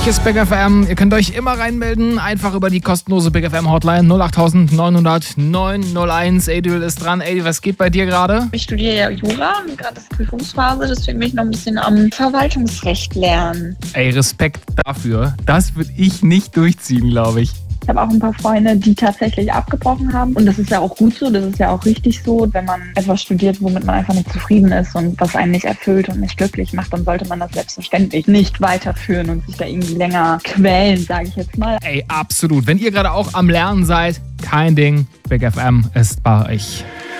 Hier ist Big FM. Ihr könnt euch immer reinmelden. Einfach über die kostenlose Big FM Hotline 08900 901. Adil ist dran. Adil, was geht bei dir gerade? Ich studiere ja Jura, gerade ist Prüfungsphase, deswegen bin ich noch ein bisschen am Verwaltungsrecht lernen. Ey, Respekt dafür. Das würde ich nicht durchziehen, glaube ich. Ich habe auch ein paar Freunde, die tatsächlich abgebrochen haben. Und das ist ja auch gut so, das ist ja auch richtig so. Wenn man etwas studiert, womit man einfach nicht zufrieden ist und was einen nicht erfüllt und nicht glücklich macht, dann sollte man das selbstverständlich nicht weiterführen und sich da irgendwie länger quälen, sage ich jetzt mal. Ey, absolut. Wenn ihr gerade auch am Lernen seid, kein Ding. Big FM ist bei euch.